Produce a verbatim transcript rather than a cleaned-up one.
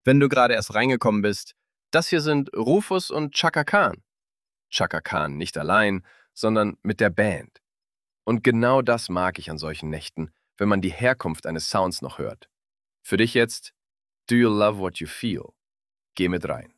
Wenn du gerade erst reingekommen bist, das hier sind Rufus und Chaka Khan. Chaka Khan nicht allein, sondern mit der Band. Und genau das mag ich an solchen Nächten, wenn man die Herkunft eines Sounds noch hört. Für dich jetzt, Do You Love What You Feel? Geh mit rein.